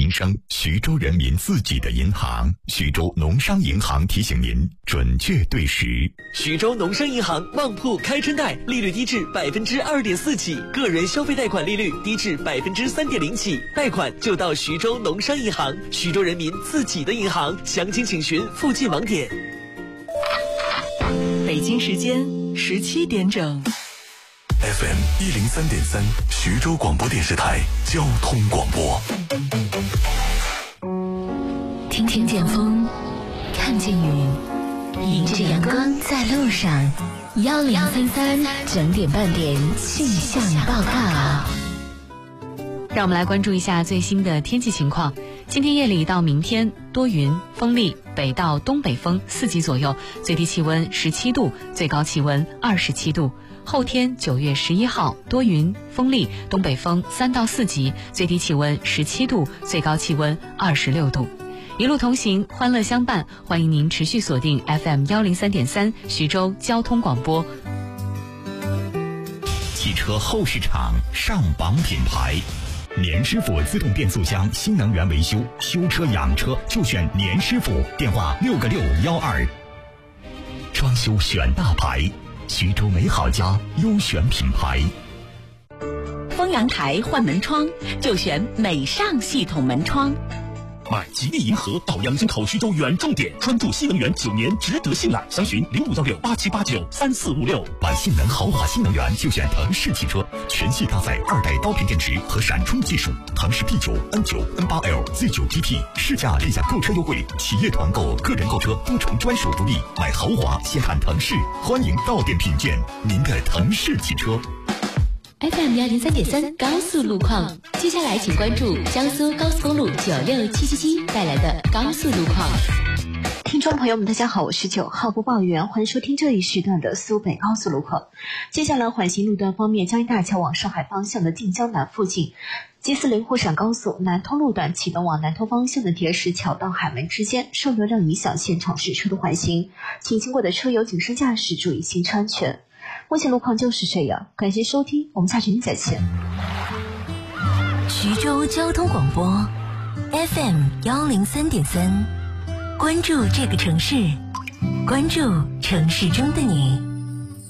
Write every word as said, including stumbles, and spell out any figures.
民生，徐州人民自己的银行。徐州农商银行提醒您准确对时。 徐州农商银行旺铺开春贷，利率低至百分之二点四起，个人消费贷款利率低至百分之三点零起，贷款就到徐州农商银行，徐州人民自己的银行。详情请询附近网点。 北京时间十七点整。 F M 一零三点三，徐州广播电视台交通广播。 听听见风，看见云，迎着阳光在路上。幺零三三整点半点气象报告。 让我们来关注一下最新的天气情况。今天夜里到明天多云，风力北到东北风四级左右，最低气温十七度，最高气温二十七度。后天九月十一号多云，风力东北风三到四级，最低气温十七度，最高气温二十六度。一路同行，欢乐相伴，欢迎您持续锁定 F M 幺零三点三徐州交通广播。 汽车后市场上榜品牌，年师傅自动变速箱新能源维修，修车养车就选年师傅，电话六个六幺二。装修选大牌，徐州美好家优选品牌。 封阳台换门窗就选美尚系统门窗。 买吉利银河到养生口徐州远重点，专注新能源九年，值得信赖。详询零五幺六八七八九三四五六。 买性能豪华新能源就选腾势汽车，全系搭载二代刀片电池和闪充技术，腾势 P 九、N 九、N 八 L、Z 九 G T 试驾立享购车优惠，企业团购、个人购车多重专属福利。买豪华先看腾势，欢迎到店品鉴您的腾势汽车。 F M 幺零三点三高速路况，接下来请关注江苏高速公路九六七七七带来的高速路况。 听众朋友们，大家好，我是九号播报员，欢迎收听这一时段的苏北高速路况。接下来缓行路段方面，江阴大桥往上海方向的晋江南附近，吉四零沪陕高速南通路段启动往南通方向的铁石桥到海门之间受流量影响，现场是车多缓行，请经过的车友谨慎驾驶，注意行车安全。目前路况就是这样，感谢收听，我们下期再见。 徐州交通广播 F M 幺零三点三，关注这个城市，关注城市中的你。